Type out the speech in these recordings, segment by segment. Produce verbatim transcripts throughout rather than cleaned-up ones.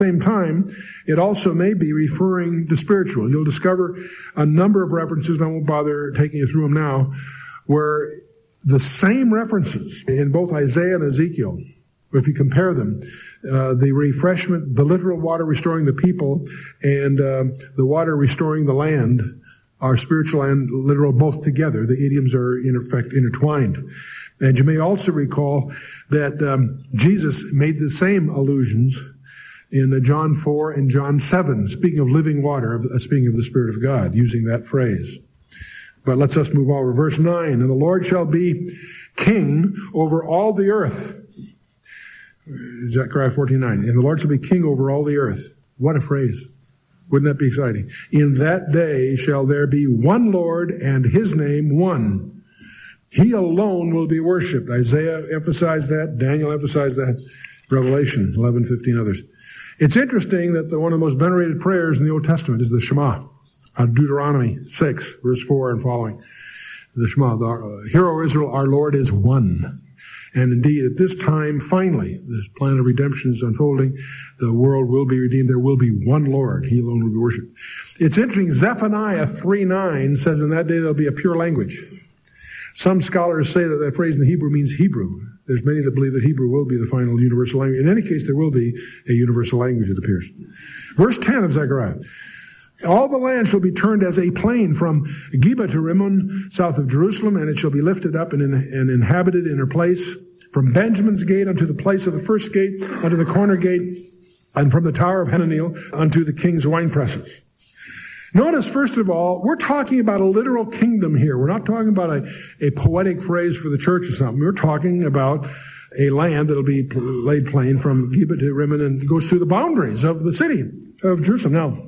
Same time, it also may be referring to spiritual. You'll discover a number of references, and I won't bother taking you through them now, where the same references in both Isaiah and Ezekiel, if you compare them, uh, the refreshment, the literal water restoring the people, and uh, the water restoring the land are spiritual and literal both together. The idioms are in effect intertwined. And you may also recall that um, Jesus made the same allusions in John four and John seven, speaking of living water, uh, speaking of the Spirit of God, using that phrase. But let's us move over. Verse nine, and the Lord shall be king over all the earth. Zechariah fourteen nine, and the Lord shall be king over all the earth. What a phrase. Wouldn't that be exciting? In that day shall there be one Lord and his name one. He alone will be worshipped. Isaiah emphasized that. Daniel emphasized that. Revelation eleven, fifteen others. It's interesting that the, one of the most venerated prayers in the Old Testament is the Shema. Uh, Deuteronomy six, verse four and following. The Shema, the, uh, Hear, O Israel, our Lord is one. And indeed, at this time, finally, this plan of redemption is unfolding. The world will be redeemed. There will be one Lord. He alone will be worshipped. It's interesting. Zephaniah three nine says in that day there'll be a pure language. Some scholars say that that phrase in the Hebrew means Hebrew. There's many that believe that Hebrew will be the final universal language. In any case, there will be a universal language, it appears. Verse ten of Zechariah. All the land shall be turned as a plain from Geba to Rimmon, south of Jerusalem, and it shall be lifted up and, in, and inhabited in her place, from Benjamin's gate unto the place of the first gate, unto the corner gate, and from the tower of Hananeel unto the king's wine presses. Notice, first of all, we're talking about a literal kingdom here. We're not talking about a, a poetic phrase for the church or something. We're talking about a land that'll be laid plain from Geba to Rimmon and goes through the boundaries of the city of Jerusalem. Now,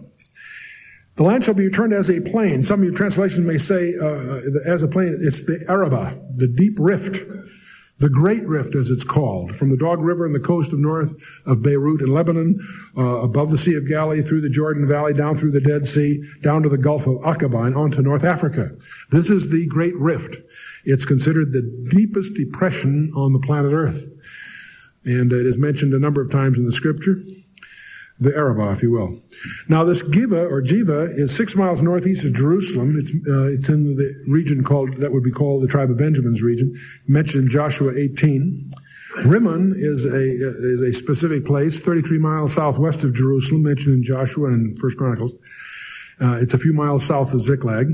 the land shall be returned as a plain. Some of your translations may say, uh, as a plain, it's the Arabah, the deep rift, the great rift as it's called, from the Dog River and the coast of north of Beirut and Lebanon, uh, above the Sea of Galilee, through the Jordan Valley, down through the Dead Sea, down to the Gulf of Aqaba and onto North Africa. This is the great rift. It's considered the deepest depression on the planet Earth. And it is mentioned a number of times in the scripture. The Arabah, if you will. Now, this Giva, or Jiva, is six miles northeast of Jerusalem. It's uh, it's in the region called, that would be called the tribe of Benjamin's region, mentioned in Joshua eighteen. Rimmon is a is a specific place, thirty-three miles southwest of Jerusalem, mentioned in Joshua and First Chronicles. Uh, it's a few miles south of Ziklag.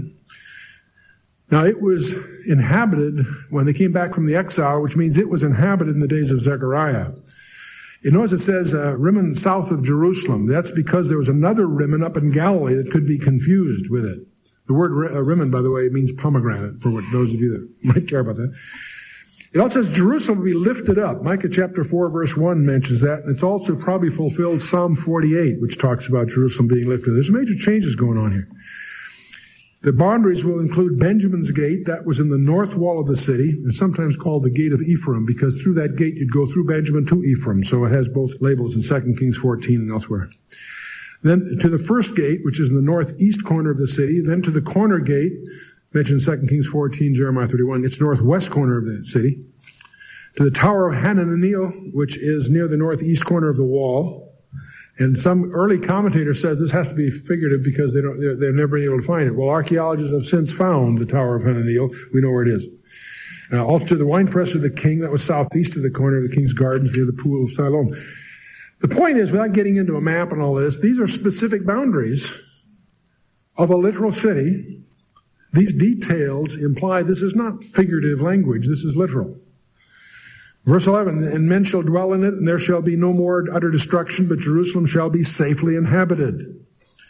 Now, it was inhabited when they came back from the exile, which means it was inhabited in the days of Zechariah. You notice it says uh, Rimmon south of Jerusalem. That's because there was another Rimmon up in Galilee that could be confused with it. The word uh, Rimmon, by the way, means pomegranate, for what, those of you that might care about that. It also says Jerusalem will be lifted up. Micah chapter four verse one mentions that, and it's also probably fulfilled Psalm forty-eight, which talks about Jerusalem being lifted. There's major changes going on here. The boundaries will include Benjamin's gate. That was in the north wall of the city, and sometimes called the gate of Ephraim, because through that gate you'd go through Benjamin to Ephraim. So it has both labels in Second Kings fourteen and elsewhere. Then to the first gate, which is in the northeast corner of the city. Then to the corner gate, mentioned in Second Kings fourteen, Jeremiah thirty-one. It's northwest corner of the city. To the tower of Hananeel, which is near the northeast corner of the wall. And some early commentator says this has to be figurative because they don't, they've never been able to find it. Well, archaeologists have since found the Tower of Hananeel. We know where it is. Uh, also to the winepress of the king, that was southeast of the corner of the king's gardens near the pool of Siloam. The point is, without getting into a map and all this, these are specific boundaries of a literal city. These details imply this is not figurative language. This is literal. Verse eleven, and men shall dwell in it, and there shall be no more utter destruction, but Jerusalem shall be safely inhabited.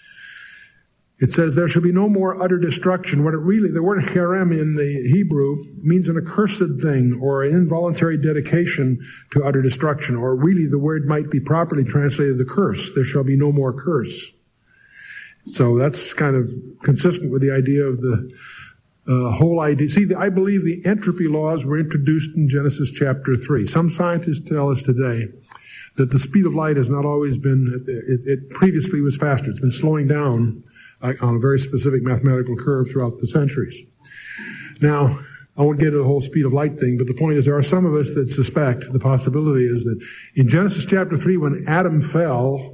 It says there shall be no more utter destruction. What it really, the word herem in the Hebrew means an accursed thing or an involuntary dedication to utter destruction, or really the word might be properly translated the curse. There shall be no more curse. So that's kind of consistent with the idea of the Uh, whole idea. See, I believe the entropy laws were introduced in Genesis chapter three. Some scientists tell us today that the speed of light has not always been, it, it previously was faster. It's been slowing down uh, on a very specific mathematical curve throughout the centuries. Now, I won't get into the whole speed of light thing, but the point is there are some of us that suspect the possibility is that in Genesis chapter three, when Adam fell,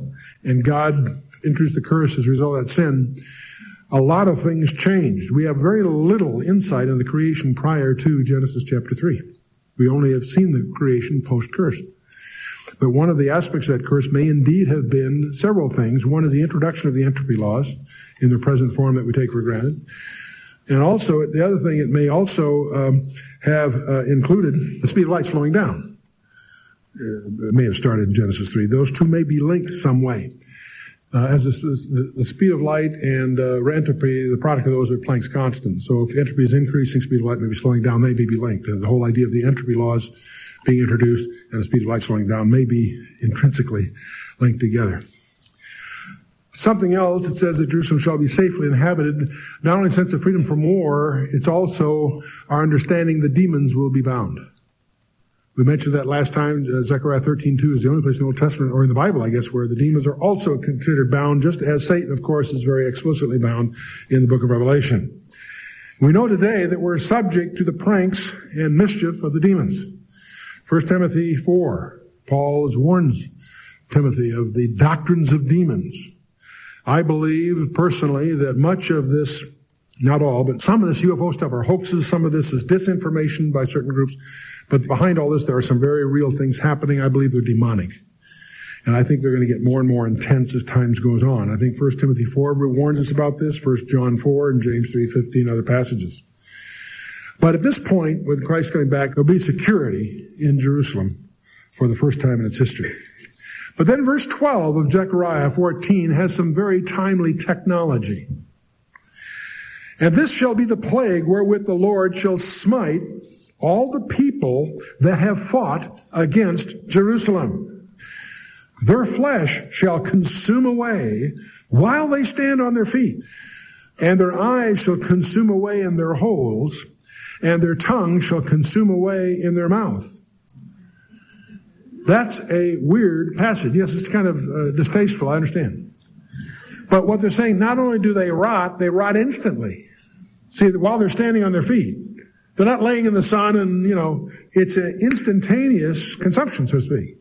and God introduced the curse as a result of that sin, a lot of things changed. We have very little insight on the creation prior to Genesis chapter three. We only have seen the creation post-curse. But one of the aspects of that curse may indeed have been several things. One is the introduction of the entropy laws in their present form that we take for granted. And also, the other thing, it may also um, have uh, included the speed of light slowing down. Uh, it may have started in Genesis three. Those two may be linked some way. Uh, as the, the, the speed of light and uh, entropy, the product of those are Planck's constant. So if entropy is increasing, speed of light may be slowing down, they may be linked. And the whole idea of the entropy laws being introduced and the speed of light slowing down may be intrinsically linked together. Something else, it says that Jerusalem shall be safely inhabited, not only in the sense of freedom from war, it's also our understanding the demons will be bound. We mentioned that last time. uh, Zechariah thirteen two is the only place in the Old Testament, or in the Bible, I guess, where the demons are also considered bound, just as Satan, of course, is very explicitly bound in the book of Revelation. We know today that we're subject to the pranks and mischief of the demons. First Timothy four, Paul warns Timothy of the doctrines of demons. I believe personally that much of this, not all, but some of this U F O stuff are hoaxes. Some of this is disinformation by certain groups. But behind all this, there are some very real things happening. I believe they're demonic. And I think they're going to get more and more intense as time goes on. I think First Timothy four warns us about this, First John four and James three fifteen, other passages. But at this point, with Christ coming back, there'll be security in Jerusalem for the first time in its history. But then verse twelve of Zechariah fourteen has some very timely technology. And this shall be the plague wherewith the Lord shall smite all the people that have fought against Jerusalem. Their flesh shall consume away while they stand on their feet, and their eyes shall consume away in their holes, and their tongue shall consume away in their mouth. That's a weird passage. Yes, it's kind of uh, distasteful, I understand. But what they're saying, not only do they rot, they rot instantly. See, while they're standing on their feet. They're not laying in the sun and, you know, it's an instantaneous consumption, so to speak.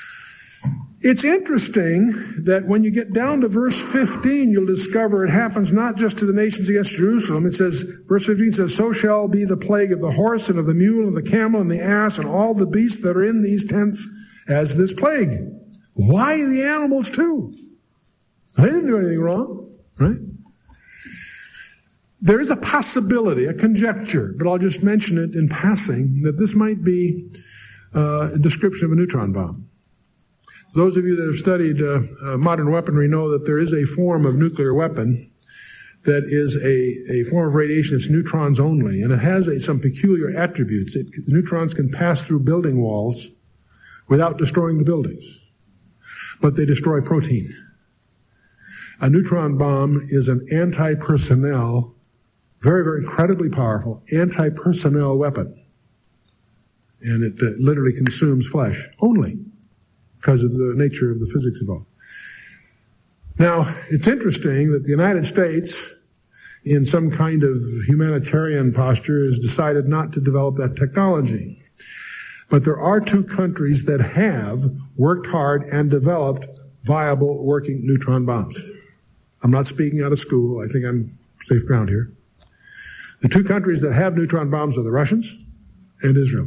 It's interesting that when you get down to verse fifteen, you'll discover it happens not just to the nations against Jerusalem. It says, verse fifteen says, so shall be the plague of the horse and of the mule and the camel and the ass and all the beasts that are in these tents as this plague. Why the animals too? They didn't do anything wrong, right? There is a possibility, a conjecture, but I'll just mention it in passing, that this might be uh, a description of a neutron bomb. Those of you that have studied uh, uh, modern weaponry know that there is a form of nuclear weapon that is a, a form of radiation that's neutrons only, and it has a, some peculiar attributes. It, the neutrons can pass through building walls without destroying the buildings, but they destroy protein. A neutron bomb is an anti-personnel, very, very incredibly powerful anti-personnel weapon. And it uh, literally consumes flesh only because of the nature of the physics involved. Now, it's interesting that the United States, in some kind of humanitarian posture, has decided not to develop that technology. But there are two countries that have worked hard and developed viable working neutron bombs. I'm not speaking out of school. I think I'm safe ground here. The two countries that have neutron bombs are the Russians and Israel.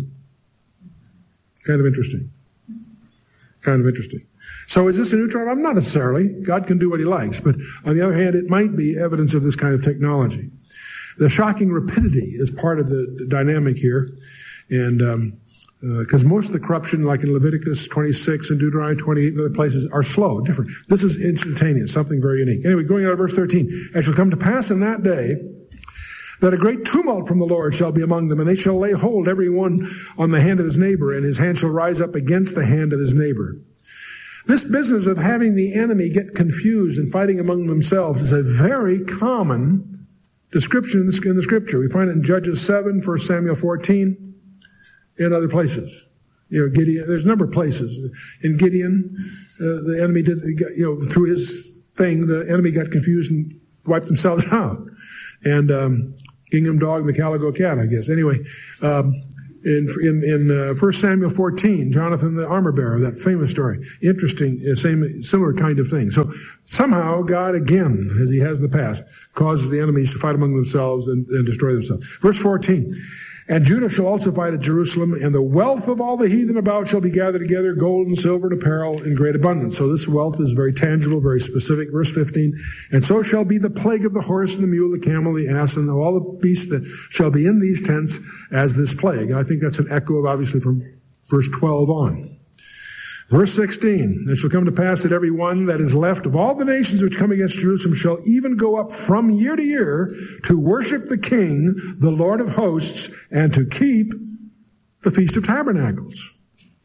Kind of interesting. Kind of interesting. So is this a neutron bomb? Not necessarily. God can do what he likes. But on the other hand, it might be evidence of this kind of technology. The shocking rapidity is part of the dynamic here. And um, because uh, most of the corruption, like in Leviticus twenty-six and Deuteronomy twenty-eight and other places, are slow, different. This is instantaneous, something very unique. Anyway, going on to verse thirteen. It shall come to pass in that day that a great tumult from the Lord shall be among them, and they shall lay hold every one on the hand of his neighbor, and his hand shall rise up against the hand of his neighbor. This business of having the enemy get confused and fighting among themselves is a very common description in the, in the Scripture. We find it in Judges seven, First Samuel fourteen, and other places. You know, Gideon, there's a number of places. In Gideon, uh, the enemy did, you know, through his thing, the enemy got confused and wiped themselves out. And um, Gingham dog and the calico cat, I guess. Anyway, um, In in, in uh, First Samuel fourteen, Jonathan the armor bearer, that famous story. Interesting, uh, same similar kind of thing. So somehow God, again, as he has in the past, causes the enemies to fight among themselves and, and destroy themselves. Verse fourteen, and Judah shall also fight at Jerusalem, and the wealth of all the heathen about shall be gathered together, gold and silver and apparel in great abundance. So this wealth is very tangible, very specific. Verse fifteen, and so shall be the plague of the horse and the mule, the camel, the ass, and all the beasts that shall be in these tents as this plague. And I think that's an echo of, obviously, from verse twelve on. Verse sixteen, it shall come to pass that every one that is left of all the nations which come against Jerusalem shall even go up from year to year to worship the King, the Lord of hosts, and to keep the Feast of Tabernacles.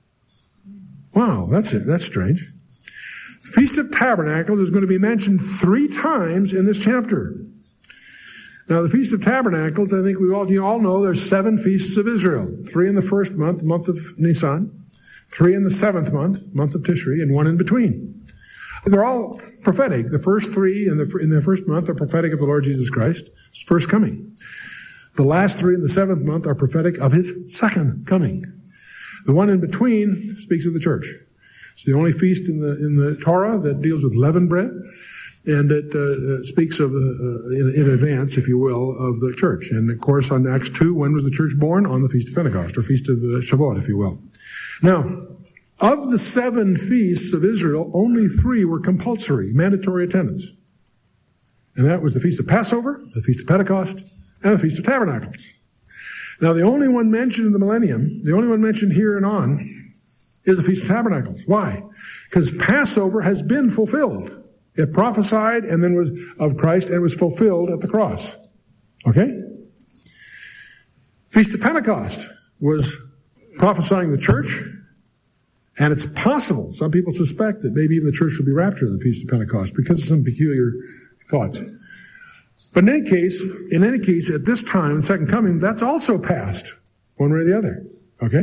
Wow, that's it. That's strange. Feast of Tabernacles is going to be mentioned three times in this chapter. Now, the Feast of Tabernacles, I think we all, you all know there's seven feasts of Israel. Three in the first month, the month of Nisan. Three in the seventh month, month of Tishri, and one in between. They're all prophetic. The first three in the, in the first month are prophetic of the Lord Jesus Christ, his first coming. The last three in the seventh month are prophetic of his second coming. The one in between speaks of the church. It's the only feast in the in the Torah that deals with leavened bread, and it uh, speaks of, uh, in, in advance, if you will, of the church. And of course, on Acts two, when was the church born? On the Feast of Pentecost, or Feast of uh, Shavuot, if you will. Now, of the seven feasts of Israel, only three were compulsory, mandatory attendance. And that was the Feast of Passover, the Feast of Pentecost, and the Feast of Tabernacles. Now, the only one mentioned in the millennium, the only one mentioned here and on, is the Feast of Tabernacles. Why? Because Passover has been fulfilled. It prophesied and then was of Christ and was fulfilled at the cross. Okay? Feast of Pentecost was prophesying the church, and it's possible, some people suspect that maybe even the church will be raptured in the Feast of Pentecost because of some peculiar thoughts. But in any case, in any case, at this time, the second coming, that's also past, one way or the other. Okay?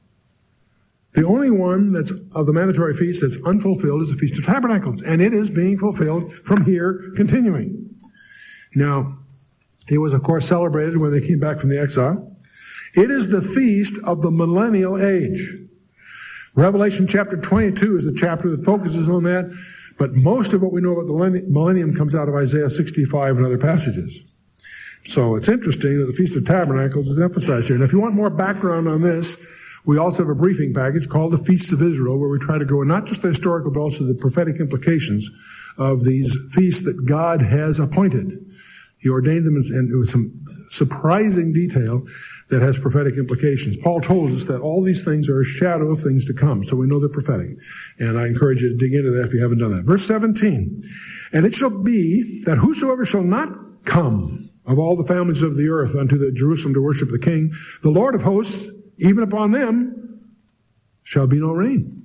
The only one that's of the mandatory feast that's unfulfilled is the Feast of Tabernacles, and it is being fulfilled from here, continuing. Now, it was, of course, celebrated when they came back from the exile. It is the feast of the millennial age. Revelation chapter twenty-two is a chapter that focuses on that, but most of what we know about the millennium comes out of Isaiah sixty-five and other passages. So it's interesting that the Feast of Tabernacles is emphasized here. And if you want more background on this, we also have a briefing package called the Feasts of Israel, where we try to go in not just the historical, but also the prophetic implications of these feasts that God has appointed. He ordained them, and it was some surprising detail that has prophetic implications. Paul told us that all these things are a shadow of things to come, so we know they're prophetic. And I encourage you to dig into that if you haven't done that. Verse seventeen, and it shall be that whosoever shall not come of all the families of the earth unto the Jerusalem to worship the King, the Lord of hosts, even upon them shall be no rain.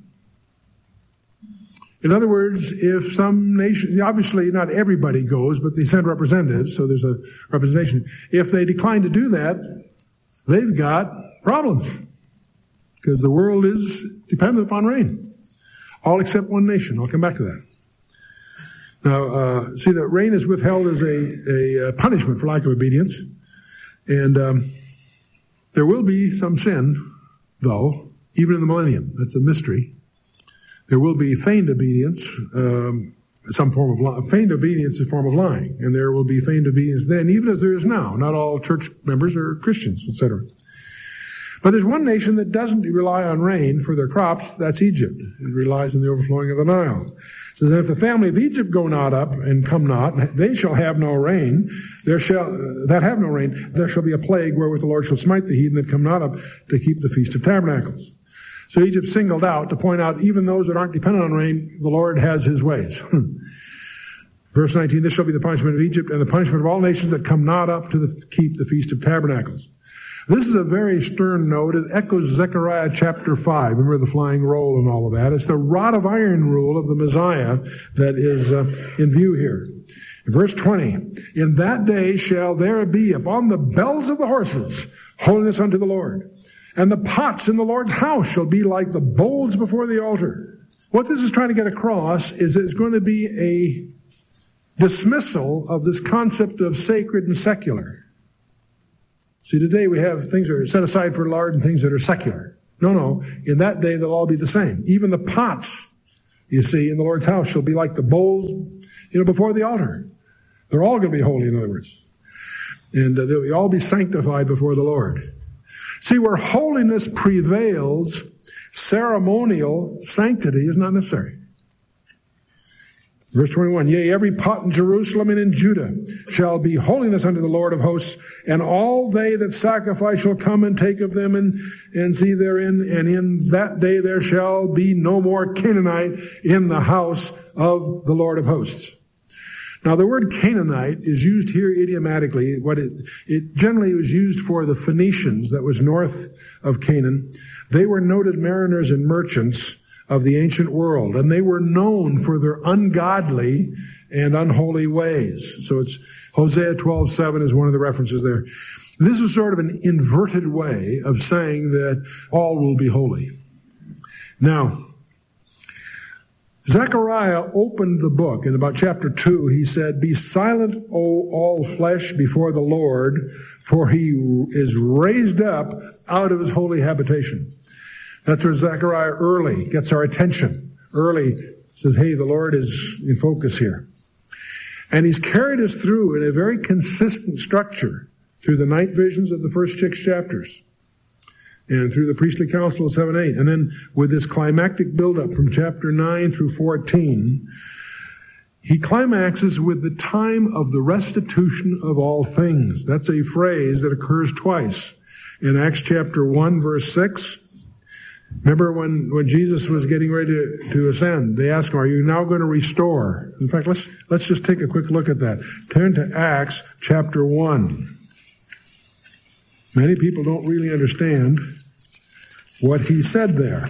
In other words, if some nation, obviously not everybody goes, but they send representatives, so there's a representation. If they decline to do that, they've got problems, because the world is dependent upon rain. All except one nation. I'll come back to that. Now, uh, see that rain is withheld as a, a punishment for lack of obedience. And um, there will be some sin, though, even in the millennium. That's a mystery. There will be feigned obedience, um, some form of li- feigned obedience, a form of lying, and there will be feigned obedience then, even as there is now. Not all church members are Christians, et cetera. But there's one nation that doesn't rely on rain for their crops. That's Egypt. It relies on the overflowing of the Nile. So that if the family of Egypt go not up and come not, they shall have no rain. There shall that have no rain. There shall be a plague wherewith the Lord shall smite the heathen that come not up to keep the Feast of Tabernacles. So Egypt singled out to point out even those that aren't dependent on rain, the Lord has his ways. Verse nineteen, this shall be the punishment of Egypt and the punishment of all nations that come not up to the, keep the Feast of Tabernacles. This is a very stern note. It echoes Zechariah chapter five. Remember the flying roll and all of that. It's the rod of iron rule of the Messiah that is uh, in view here. In verse twenty, in that day shall there be upon the bells of the horses holiness unto the Lord. And the pots in the Lord's house shall be like the bowls before the altar. What this is trying to get across is it's going to be a dismissal of this concept of sacred and secular. See, today we have things that are set aside for the Lord and things that are secular. No, no. In that day, they'll all be the same. Even the pots, you see, in the Lord's house shall be like the bowls, you know, before the altar. They're all going to be holy, in other words. And uh, they'll all be sanctified before the Lord. See, where holiness prevails, ceremonial sanctity is not necessary. Verse twenty-one, yea, every pot in Jerusalem and in Judah shall be holiness unto the Lord of hosts, and all they that sacrifice shall come and take of them and, and see therein, and in that day there shall be no more Canaanite in the house of the Lord of hosts. Now, the word Canaanite is used here idiomatically. What it, it generally was used for the Phoenicians that was north of Canaan. They were noted mariners and merchants of the ancient world, and they were known for their ungodly and unholy ways. So it's Hosea twelve seven is one of the references there. This is sort of an inverted way of saying that all will be holy. Now, Zechariah opened the book in about chapter two. He said, be silent, O all flesh, before the Lord, for he is raised up out of his holy habitation. That's where Zechariah early gets our attention. Early says, hey, the Lord is in focus here. And he's carried us through in a very consistent structure through the night visions of the first six chapters and through the priestly council of seven eight. And then with this climactic buildup from chapter nine through fourteen, he climaxes with the time of the restitution of all things. That's a phrase that occurs twice. In Acts chapter one, verse six, remember when, when Jesus was getting ready to, to ascend, they asked him, are you now going to restore? In fact, let's, let's just take a quick look at that. Turn to Acts chapter one. Many people don't really understand what he said there.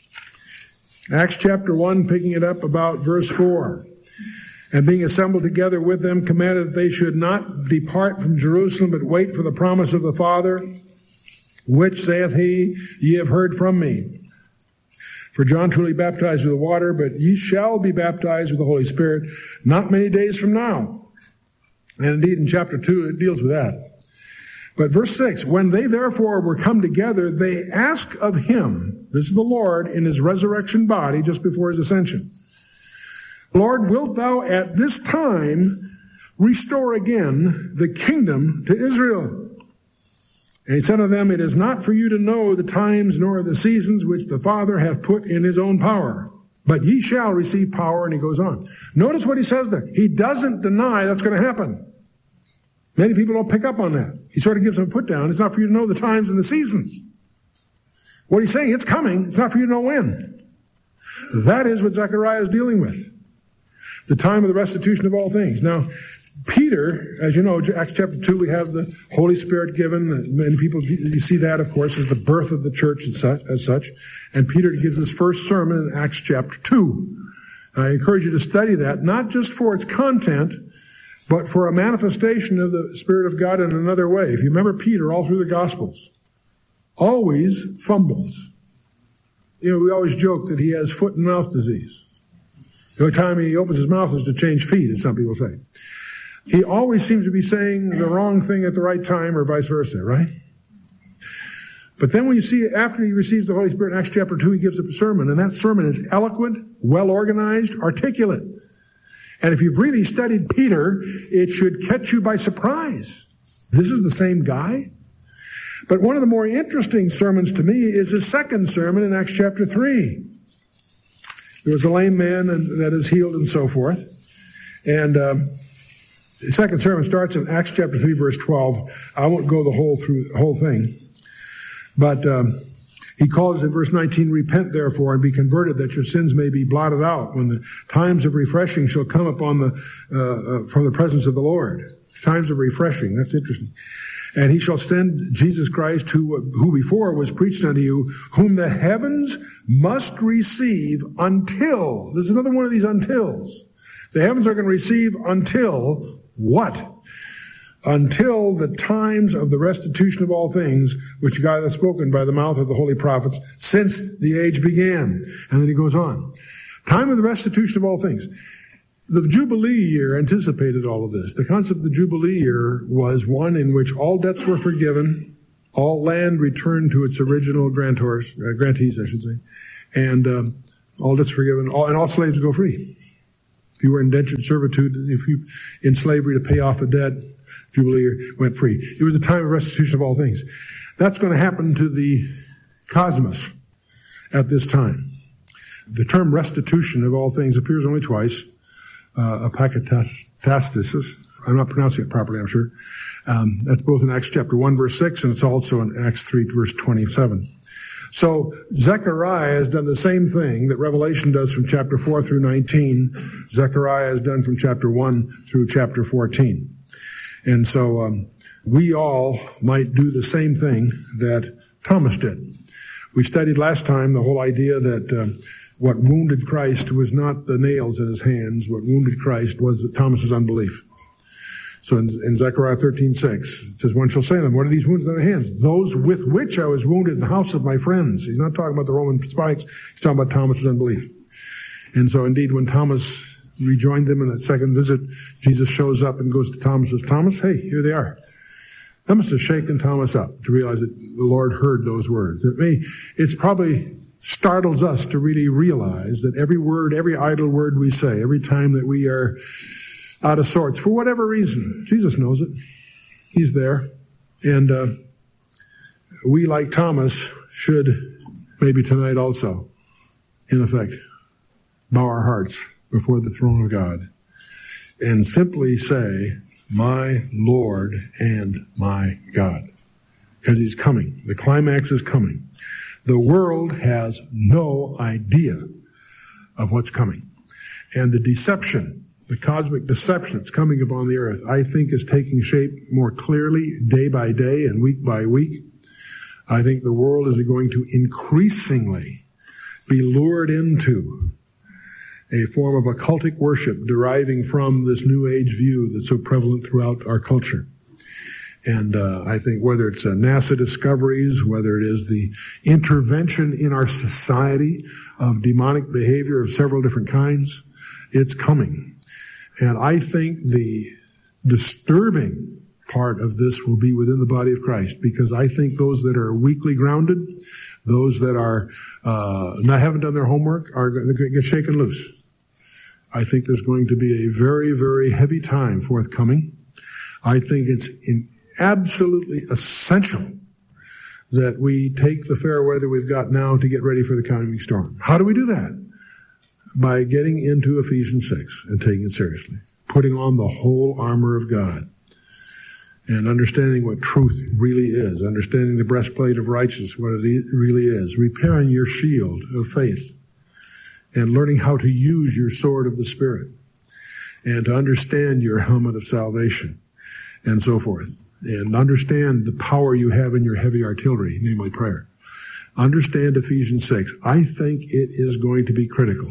Acts chapter one, picking it up about verse four. And being assembled together with them, commanded that they should not depart from Jerusalem, but wait for the promise of the Father, which saith he, ye have heard from me. For John truly baptized with water, but ye shall be baptized with the Holy Spirit not many days from now. And indeed in chapter two it deals with that. But verse six, when they therefore were come together, they asked of him, this is the Lord in his resurrection body just before his ascension, Lord, wilt thou at this time restore again the kingdom to Israel? And he said unto them, it is not for you to know the times nor the seasons which the Father hath put in his own power, but ye shall receive power. And he goes on. Notice what he says there. He doesn't deny that's going to happen. Many people don't pick up on that. He sort of gives them a put down. It's not for you to know the times and the seasons. What he's saying, it's coming. It's not for you to know when. That is what Zechariah is dealing with. The time of the restitution of all things. Now, Peter, as you know, Acts chapter two, we have the Holy Spirit given. Many people, you see that, of course, as the birth of the church as such. As such. And Peter gives his first sermon in Acts chapter two. And I encourage you to study that, not just for its content, but for a manifestation of the Spirit of God in another way. If you remember Peter, all through the Gospels, always fumbles. You know, we always joke that he has foot and mouth disease. The only time he opens his mouth is to change feet, as some people say. He always seems to be saying the wrong thing at the right time, or vice versa, right? But then when you see, after he receives the Holy Spirit in Acts chapter two, he gives a sermon, and that sermon is eloquent, well-organized, articulate. And if you've really studied Peter, it should catch you by surprise. This is the same guy? But one of the more interesting sermons to me is his second sermon in Acts chapter three. There was a lame man and, that is healed and so forth. And um, the second sermon starts in Acts chapter three, verse twelve. I won't go the whole through the whole thing. But um, he calls it, verse nineteen, repent therefore and be converted that your sins may be blotted out when the times of refreshing shall come upon the, uh, uh, from the presence of the Lord. Times of refreshing. That's interesting. And he shall send Jesus Christ, who, who before was preached unto you, whom the heavens must receive until, there's another one of these untils. The heavens are going to receive until what? Until the times of the restitution of all things, which God hath spoken by the mouth of the holy prophets since the age began. And then he goes on. Time of the restitution of all things. The Jubilee year anticipated all of this. The concept of the Jubilee year was one in which all debts were forgiven, all land returned to its original grantors, uh, grantees, I should say, and um, all debts forgiven, all, and all slaves would go free. If you were indentured servitude, if you in slavery to pay off a debt, Jubilee year went free. It was a time of restitution of all things. That's going to happen to the cosmos at this time. The term restitution of all things appears only twice. Uh, apokatastasis. I'm not pronouncing it properly, I'm sure. Um, that's both in Acts chapter one, verse six, and it's also in Acts three, verse twenty-seven. So Zechariah has done the same thing that Revelation does from chapter four through nineteen. Zechariah has done from chapter one through chapter fourteen. And so um, we all might do the same thing that Thomas did. We studied last time the whole idea that um, what wounded Christ was not the nails in his hands. What wounded Christ was Thomas's unbelief. So in, in Zechariah thirteen six, it says, one shall say to them, what are these wounds in their hands? Those with which I was wounded in the house of my friends. He's not talking about the Roman spikes. He's talking about Thomas's unbelief. And so indeed, when Thomas rejoined them in that second visit, Jesus shows up and goes to Thomas and says, Thomas, hey, here they are. That must have shaken Thomas up to realize that the Lord heard those words. It may, it's probably startles us to really realize that every word, every idle word we say, every time that we are out of sorts, for whatever reason, Jesus knows it. He's there. And uh, we, like Thomas, should maybe tonight also, in effect, bow our hearts before the throne of God and simply say, my Lord and my God. Because he's coming. The climax is coming. The world has no idea of what's coming. And the deception, the cosmic deception that's coming upon the earth, I think is taking shape more clearly day by day and week by week. I think the world is going to increasingly be lured into a form of occultic worship deriving from this New Age view that's so prevalent throughout our culture. And uh, I think whether it's uh, NASA discoveries, whether it is the intervention in our society of demonic behavior of several different kinds, it's coming. And I think the disturbing part of this will be within the body of Christ, because I think those that are weakly grounded, those that are uh, not haven't done their homework, are going to get shaken loose. I think there's going to be a very, very heavy time forthcoming. I think it's in absolutely essential that we take the fair weather we've got now to get ready for the coming storm. How do we do that? By getting into Ephesians six and taking it seriously. Putting on the whole armor of God. And understanding what truth really is. Understanding the breastplate of righteousness, what it really is. Repairing your shield of faith. And learning how to use your sword of the Spirit. And to understand your helmet of salvation. And so forth. And understand the power you have in your heavy artillery, namely prayer. Understand Ephesians six. I think it is going to be critical.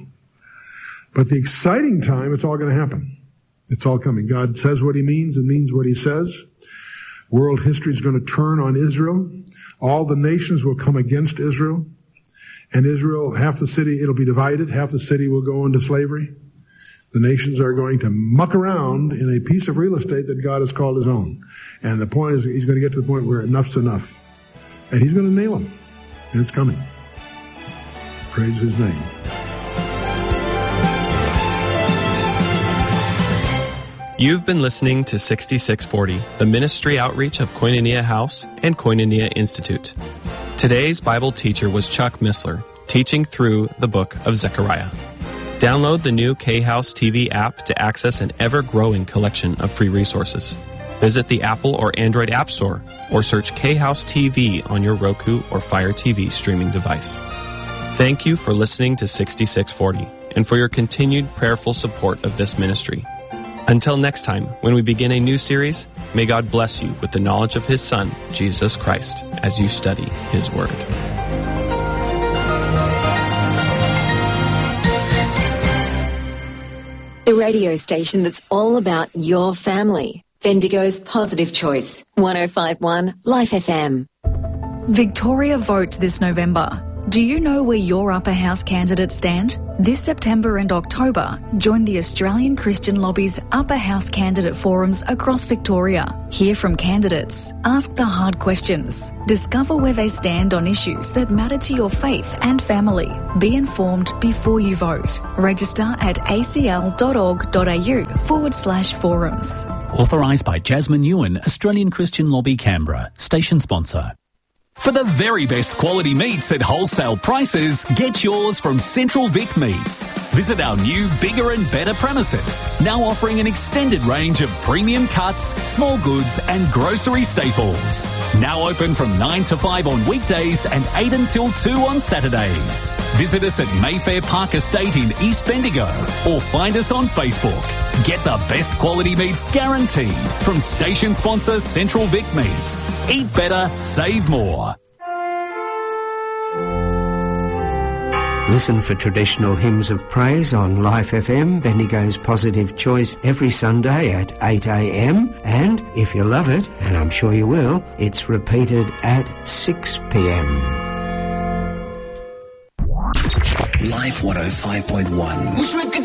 But the exciting time, it's all going to happen. It's all coming. God says what he means and means what he says. World history is going to turn on Israel. All the nations will come against Israel. And Israel, half the city, it'll be divided. Half the city will go into slavery. The nations are going to muck around in a piece of real estate that God has called his own. And the point is, he's going to get to the point where enough's enough. And he's going to nail them. And it's coming. Praise his name. You've been listening to sixty-six forty, the ministry outreach of Koinonia House and Koinonia Institute. Today's Bible teacher was Chuck Missler, teaching through the book of Zechariah. Download the new K-House T V app to access an ever-growing collection of free resources. Visit the Apple or Android App Store or search K-House T V on your Roku or Fire T V streaming device. Thank you for listening to sixty-six forty and for your continued prayerful support of this ministry. Until next time, when we begin a new series, may God bless you with the knowledge of his Son, Jesus Christ, as you study his Word. The radio station that's all about your family. Bendigo's Positive Choice, one oh five point one Life F M. Victoria Vote this November. Do you know where your upper house candidates stand? This September and October, join the Australian Christian Lobby's upper house candidate forums across Victoria. Hear from candidates, ask the hard questions, discover where they stand on issues that matter to your faith and family. Be informed before you vote. Register at acl.org.au forward slash forums. Authorised by Jasmine Ewan, Australian Christian Lobby, Canberra. Station sponsor. For the very best quality meats at wholesale prices, get yours from Central Vic Meats. Visit our new, bigger and better premises, now offering an extended range of premium cuts, small goods and grocery staples. Now open from nine to five on weekdays and eight until two on Saturdays. Visit us at Mayfair Park Estate in East Bendigo or find us on Facebook. Get the best quality meats guaranteed from station sponsor Central Vic Meats. Eat better, save more. Listen for traditional hymns of praise on Life F M, Bendigo's Positive Choice, every Sunday at eight a m. And if you love it, and I'm sure you will, it's repeated at six p m. Life one oh five point one. Wish we could